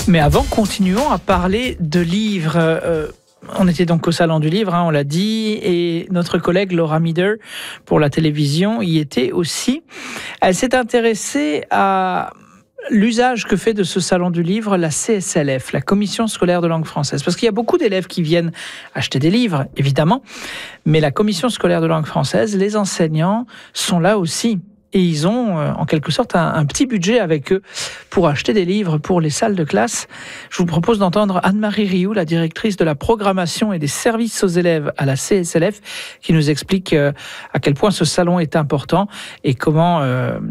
Mais avant, continuons à parler de livres. On était donc au Salon du Livre, on l'a dit, et notre collègue Laura Mieder, pour la télévision, y était aussi. Elle s'est intéressée à l'usage que fait de ce Salon du Livre la CSLF, la Commission scolaire de langue française. Parce qu'il y a beaucoup d'élèves qui viennent acheter des livres, évidemment, mais la Commission scolaire de langue française, les enseignants sont là aussi. Et ils ont, en quelque sorte, un petit budget avec eux pour acheter des livres pour les salles de classe. Je vous propose d'entendre Anne-Marie Rioux, la directrice de la programmation et des services aux élèves à la CSLF, qui nous explique à quel point ce salon est important et comment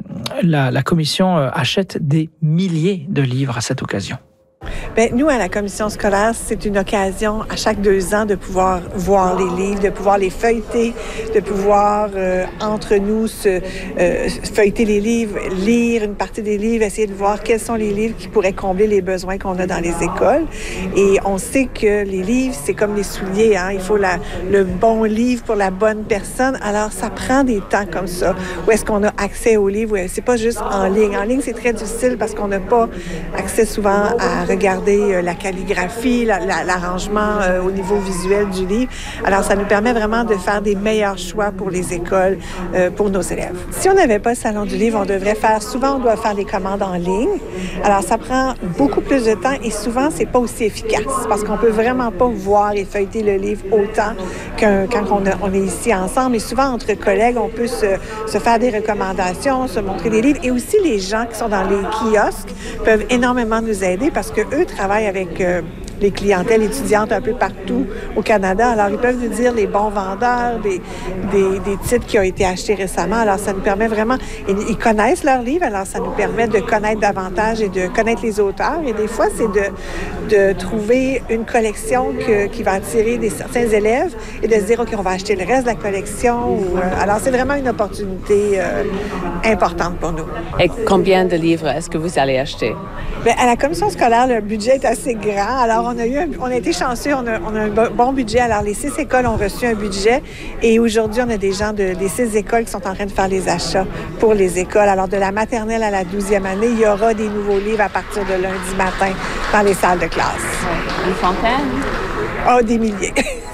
la commission achète des milliers de livres à cette occasion. Bien, nous, à la commission scolaire, c'est une occasion à chaque 2 ans de pouvoir voir les livres, de pouvoir les feuilleter, de pouvoir, entre nous, feuilleter les livres, lire une partie des livres, essayer de voir quels sont les livres qui pourraient combler les besoins qu'on a dans les écoles. Et on sait que les livres, c'est comme les souliers, hein? Il faut le bon livre pour la bonne personne. Alors, ça prend des temps comme ça. Où est-ce qu'on a accès aux livres? C'est pas juste en ligne. En ligne, c'est très difficile parce qu'on n'a pas accès souvent à regarder la calligraphie, l'arrangement au niveau visuel du livre. Alors, ça nous permet vraiment de faire des meilleurs choix pour les écoles, pour nos élèves. Si on n'avait pas le Salon du Livre, on doit faire les commandes en ligne. Alors, ça prend beaucoup plus de temps et souvent, c'est pas aussi efficace parce qu'on peut vraiment pas voir et feuilleter le livre autant quand on est ici ensemble. Et souvent, entre collègues, on peut se faire des recommandations, se montrer des livres. Et aussi, les gens qui sont dans les kiosques peuvent énormément nous aider parce que eux travaillent avec les clientèles étudiantes un peu partout au Canada. Alors, ils peuvent nous dire les bons vendeurs, des titres qui ont été achetés récemment. Alors, ça nous permet vraiment... Ils connaissent leurs livres, alors ça nous permet de connaître davantage et de connaître les auteurs. Et des fois, c'est de trouver une collection qui va attirer certains élèves et de se dire, OK, on va acheter le reste de la collection. Alors, c'est vraiment une opportunité importante pour nous. Et combien de livres est-ce que vous allez acheter? Bien, à la commission scolaire, le budget est assez grand. Alors, on a été chanceux, on a un bon budget. Alors, les 6 écoles ont reçu un budget et aujourd'hui, on a des gens des 6 écoles qui sont en train de faire les achats pour les écoles. Alors, de la maternelle à la 12e année, il y aura des nouveaux livres à partir de lundi matin dans les salles de classe. Une fontaine? Ah, des milliers.